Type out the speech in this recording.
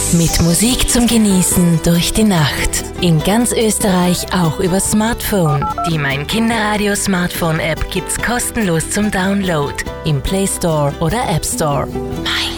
Mit Musik zum Genießen durch die Nacht. In ganz Österreich auch über Smartphone. Die Mein Kinderradio Smartphone App gibt's kostenlos zum Download im Play Store oder App Store. Mein